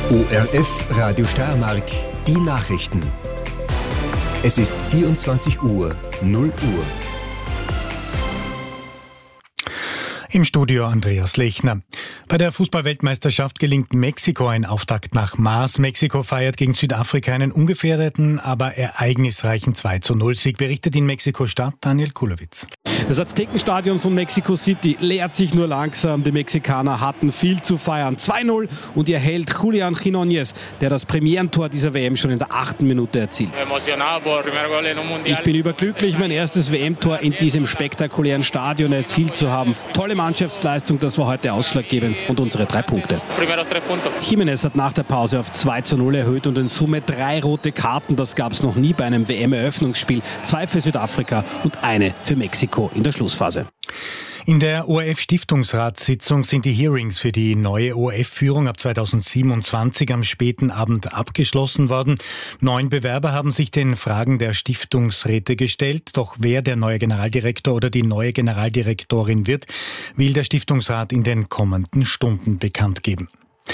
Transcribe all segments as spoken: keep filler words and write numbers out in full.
O R F Radio Steiermark, die Nachrichten. Es ist vierundzwanzig Uhr, null Uhr. Im Studio Andreas Lechner. Bei der Fußball-Weltmeisterschaft gelingt Mexiko ein Auftakt nach Maß. Mexiko feiert gegen Südafrika einen ungefährdeten, aber ereignisreichen zwei zu null Sieg, berichtet in Mexiko-Stadt Daniel Kulowitz. Das Aztekenstadion von Mexico City leert sich nur langsam. Die Mexikaner hatten viel zu feiern. zwei null und ihr Held Julián Quiñónez, der das Premierentor dieser W M schon in der achten Minute erzielt. Ich bin überglücklich, mein erstes W M-Tor in diesem spektakulären Stadion erzielt zu haben. Tolle Mannschaftsleistung, das war heute ausschlaggebend und unsere drei Punkte. Jiménez hat nach der Pause auf zwei zu null erhöht und in Summe drei rote Karten. Das gab es noch nie bei einem W M-Eröffnungsspiel. Zwei für Südafrika und eine für Mexiko in der Schlussphase. In der O R F-Stiftungsratssitzung sind die Hearings für die neue O R F-Führung ab zweitausendsiebenundzwanzig am späten Abend abgeschlossen worden. Neun Bewerber haben sich den Fragen der Stiftungsräte gestellt. Doch wer der neue Generaldirektor oder die neue Generaldirektorin wird, will der Stiftungsrat in den kommenden Stunden bekannt geben.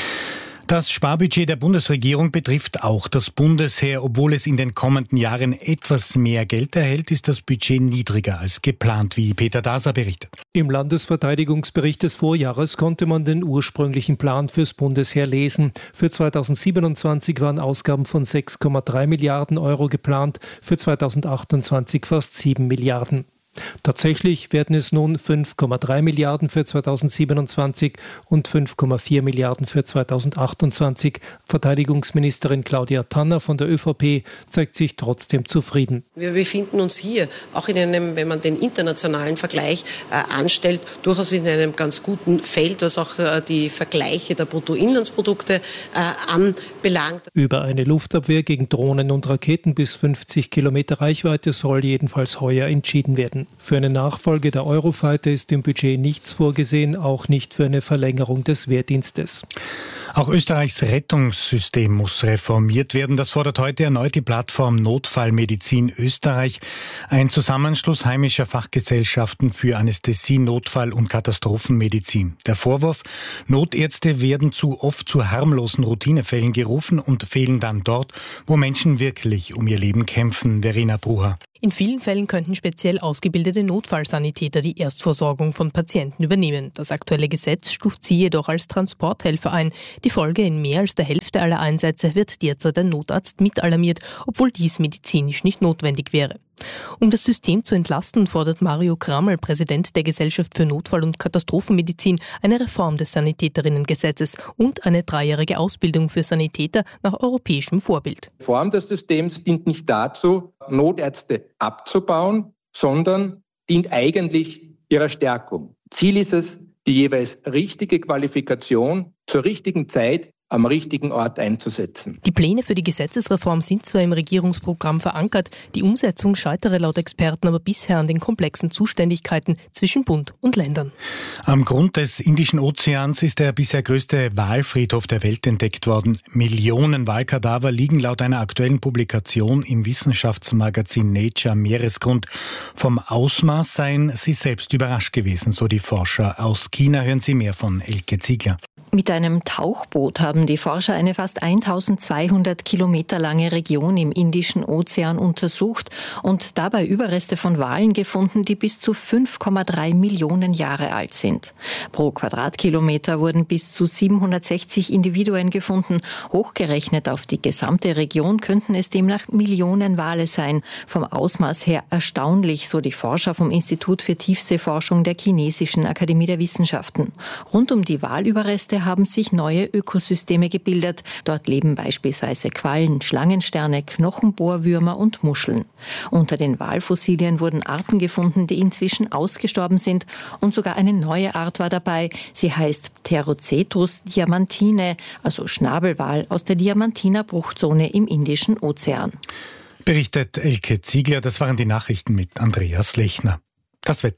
Das Sparbudget der Bundesregierung betrifft auch das Bundesheer. Obwohl es in den kommenden Jahren etwas mehr Geld erhält, ist das Budget niedriger als geplant, wie Peter Daser berichtet. Im Landesverteidigungsbericht des Vorjahres konnte man den ursprünglichen Plan fürs Bundesheer lesen. Für zweitausendsiebenundzwanzig waren Ausgaben von sechs Komma drei Milliarden Euro geplant, für zweitausendachtundzwanzig fast sieben Milliarden. Tatsächlich werden es nun fünf Komma drei Milliarden für zweitausendsiebenundzwanzig und fünf Komma vier Milliarden für zweitausendachtundzwanzig. Verteidigungsministerin Claudia Tanner von der ÖVP zeigt sich trotzdem zufrieden. Wir befinden uns hier auch in einem, wenn man den internationalen Vergleich äh, anstellt, durchaus in einem ganz guten Feld, was auch äh, die Vergleiche der Bruttoinlandsprodukte äh, anbelangt. Über eine Luftabwehr gegen Drohnen und Raketen bis fünfzig Kilometer Reichweite soll jedenfalls heuer entschieden werden. Für eine Nachfolge der Eurofighter ist im Budget nichts vorgesehen, auch nicht für eine Verlängerung des Wehrdienstes. Auch Österreichs Rettungssystem muss reformiert werden. Das fordert heute erneut die Plattform Notfallmedizin Österreich, ein Zusammenschluss heimischer Fachgesellschaften für Anästhesie, Notfall- und Katastrophenmedizin. Der Vorwurf: Notärzte werden zu oft zu harmlosen Routinefällen gerufen und fehlen dann dort, wo Menschen wirklich um ihr Leben kämpfen. Verena Brucher. In vielen Fällen könnten speziell ausgebildete Notfallsanitäter die Erstversorgung von Patienten übernehmen. Das aktuelle Gesetz stuft sie jedoch als Transporthelfer ein. Die Folge: in mehr als der Hälfte aller Einsätze wird derzeit ein Notarzt mitalarmiert, obwohl dies medizinisch nicht notwendig wäre. Um das System zu entlasten, fordert Mario Krammel, Präsident der Gesellschaft für Notfall- und Katastrophenmedizin, eine Reform des Sanitäterinnengesetzes und eine dreijährige Ausbildung für Sanitäter nach europäischem Vorbild. Die Reform des Systems dient nicht dazu, Notärzte abzubauen, sondern dient eigentlich ihrer Stärkung. Ziel ist es, die jeweils richtige Qualifikation zur richtigen Zeit am richtigen Ort einzusetzen. Die Pläne für die Gesetzesreform sind zwar im Regierungsprogramm verankert, die Umsetzung scheitere laut Experten aber bisher an den komplexen Zuständigkeiten zwischen Bund und Ländern. Am Grund des Indischen Ozeans ist der bisher größte Walfriedhof der Welt entdeckt worden. Millionen Walkadaver liegen laut einer aktuellen Publikation im Wissenschaftsmagazin Nature Meeresgrund. Vom Ausmaß seien sie selbst überrascht gewesen, so die Forscher aus China. Hören Sie mehr von Elke Ziegler. Mit einem Tauchboot haben die Forscher eine fast eintausendzweihundert Kilometer lange Region im Indischen Ozean untersucht und dabei Überreste von Walen gefunden, die bis zu fünf Komma drei Millionen Jahre alt sind. Pro Quadratkilometer wurden bis zu siebenhundertsechzig Individuen gefunden. Hochgerechnet auf die gesamte Region könnten es demnach Millionen Wale sein. Vom Ausmaß her erstaunlich, so die Forscher vom Institut für Tiefseeforschung der Chinesischen Akademie der Wissenschaften. Rund um die Walüberreste haben sich neue Ökosysteme gebildet. Dort leben beispielsweise Quallen, Schlangensterne, Knochenbohrwürmer und Muscheln. Unter den Walfossilien wurden Arten gefunden, die inzwischen ausgestorben sind, und sogar eine neue Art war dabei. Sie heißt Pterocetus diamantine, also Schnabelwal aus der Diamantiner Bruchzone im Indischen Ozean. Berichtet Elke Ziegler. Das waren die Nachrichten mit Andreas Lechner. Das Wetter.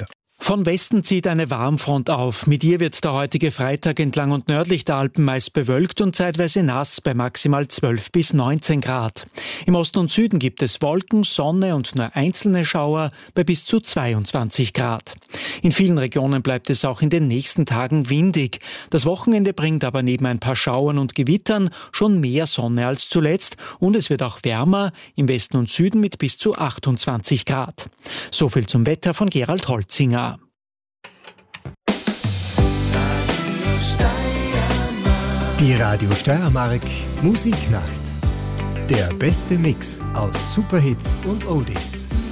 Von Westen zieht eine Warmfront auf. Mit ihr wird der heutige Freitag entlang und nördlich der Alpen meist bewölkt und zeitweise nass bei maximal zwölf bis neunzehn Grad. Im Osten und Süden gibt es Wolken, Sonne und nur einzelne Schauer bei bis zu zweiundzwanzig Grad. In vielen Regionen bleibt es auch in den nächsten Tagen windig. Das Wochenende bringt aber neben ein paar Schauern und Gewittern schon mehr Sonne als zuletzt und es wird auch wärmer, im Westen und Süden mit bis zu achtundzwanzig Grad. So viel zum Wetter von Gerald Holzinger. Die Radio Steiermark Musiknacht. Der beste Mix aus Superhits und Oldies.